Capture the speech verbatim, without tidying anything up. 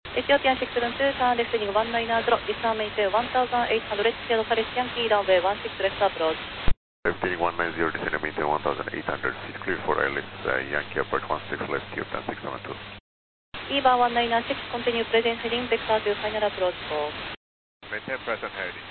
Ethiopian six seven two, turn left heading one nine zero, discount maintain one thousand eight hundred, Seattle Paris Yankee, runway one six left approach. Left heading one nine zero, descend maintain one thousand eight hundred, seat clear for L S, uh, Yankee approach one six left, Ethiopian six seven two. E bar one nine six, continue present heading, vector to final approach call. Maintain present heading.